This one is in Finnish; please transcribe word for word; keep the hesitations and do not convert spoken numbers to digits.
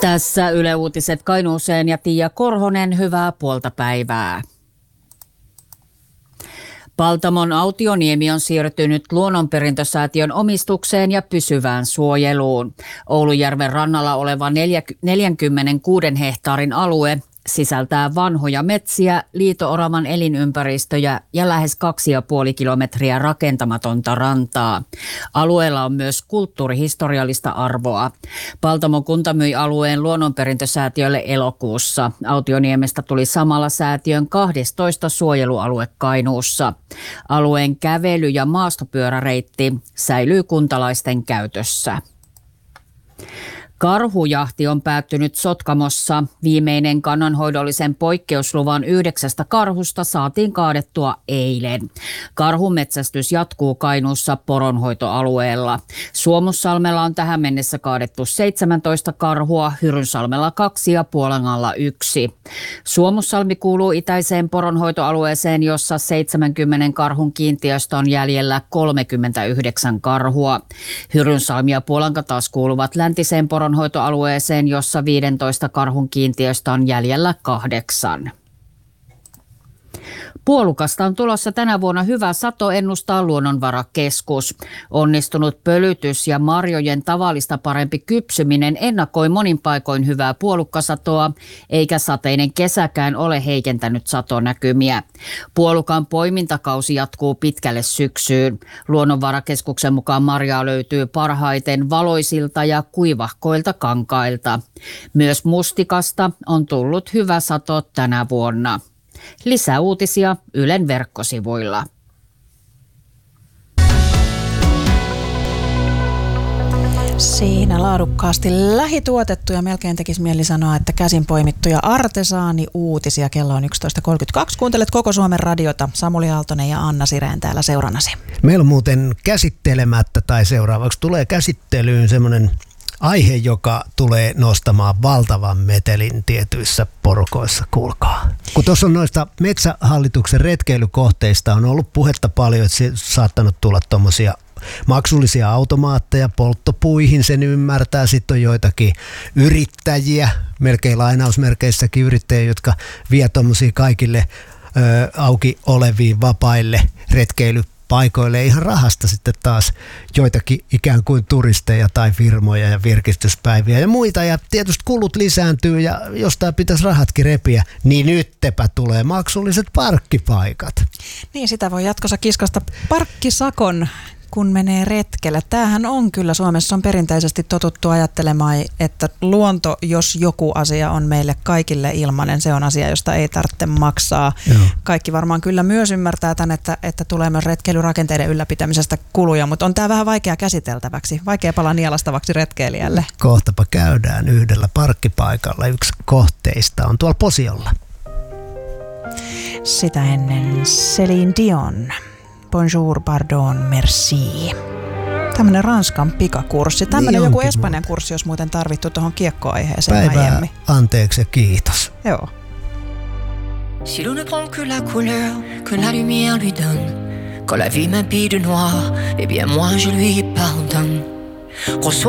Tässä Yle Uutiset Kainuuseen ja Tiia Korhonen, hyvää puolta päivää. Paltamon Autioniemi on siirtynyt Luonnonperintösäätiön omistukseen ja pysyvään suojeluun. Oulujärven rannalla oleva neljäkymmentäkuusi hehtaarin alue sisältää vanhoja metsiä, liito-oravan elinympäristöjä ja lähes kaksi ja puoli kilometriä rakentamatonta rantaa. Alueella on myös kulttuurihistoriallista arvoa. Paltamon kunta myi alueen Luonnonperintösäätiölle elokuussa. Autioniemestä tuli samalla säätiön kahdestoista suojelualue Kainuussa. Alueen kävely- ja maastopyöräreitti säilyy kuntalaisten käytössä. Karhujahti on päättynyt Sotkamossa. Viimeinen kannanhoidollisen poikkeusluvan yhdeksästä karhusta saatiin kaadettua eilen. Karhumetsästys jatkuu Kainuussa poronhoitoalueella. Suomussalmella on tähän mennessä kaadettu seitsemäntoista karhua, Hyrynsalmella kaksi ja Puolangalla yksi. Suomussalmi kuuluu itäiseen poronhoitoalueeseen, jossa seitsemänkymmentä karhun kiintiöstä on jäljellä kolmekymmentäyhdeksän karhua. Hyrynsalmi ja Puolanga taas kuuluvat läntiseen poronhoitoalueeseen, hoitoalueeseen, jossa viisitoista karhun kiintiöstä on jäljellä kahdeksan. Puolukasta on tulossa tänä vuonna hyvä sato, ennustaa Luonnonvarakeskus. Onnistunut pölytys ja marjojen tavallista parempi kypsyminen ennakoi monin paikoin hyvää puolukkasatoa, eikä sateinen kesäkään ole heikentänyt satonäkymiä. Puolukan poimintakausi jatkuu pitkälle syksyyn. Luonnonvarakeskuksen mukaan marjaa löytyy parhaiten valoisilta ja kuivahkoilta kankailta. Myös mustikasta on tullut hyvä sato tänä vuonna. Lisää uutisia Ylen verkkosivuilla. Siinä laadukkaasti lähituotettu ja melkein tekisi mieli sanoa, että käsin poimittuja artesaani-uutisia. Kello on yksitoista kolmekymmentäkaksi. Kuuntelet Koko Suomen radiota. Samuli Aaltonen ja Anna Sireen täällä seurannasi. Meillä on muuten käsittelemättä tai seuraavaksi tulee käsittelyyn semmoinen aihe, joka tulee nostamaan valtavan metelin tietyissä porukoissa, kuulkaa. Kun tuossa on noista Metsähallituksen retkeilykohteista on ollut puhetta paljon, että se saattanut tulla tuommoisia maksullisia automaatteja polttopuihin, sen ymmärtää. Sitten on joitakin yrittäjiä, melkein lainausmerkeissäkin yrittäjiä, jotka vie tuommoisia kaikille ö, auki oleviin vapaille retkeilypaikoille paikoille ihan rahasta sitten taas joitakin ikään kuin turisteja tai firmoja ja virkistyspäiviä ja muita. Ja tietysti kulut lisääntyy ja jostain pitäisi rahatkin repiä, niin nyttepä tulee maksulliset parkkipaikat. Niin, sitä voi jatkossa kiskasta parkkisakon, kun menee retkelle. Tämähän on kyllä, Suomessa on perinteisesti totuttu ajattelemaan, että luonto, jos joku asia on meille kaikille ilmainen, se on asia, josta ei tarvitse maksaa. Joo. Kaikki varmaan kyllä myös ymmärtää tämän, että, että tulee myös retkeilyrakenteiden ylläpitämisestä kuluja, mutta on tämä vähän vaikea käsiteltäväksi, vaikea pala nielastavaksi retkeilijälle. Kohtapa käydään yhdellä parkkipaikalla. Yksi kohteista on tuolla Posiolla. Sitä ennen Céline Dion. Bonjour, pardon, merci. Tämmöinen Ranskan pikakurssi. Tämmöinen niin joku Espanjan kurssi, jos muuten tarvittu tuohon kiekkoaiheeseen. Päivää aiemmin. Anteeksi ja kiitos. Joo. Si l'on ne prend que la couleur que la lumière lui donne, quand la vie m'habille de noir, eh bien moi je lui pardonne. Reçois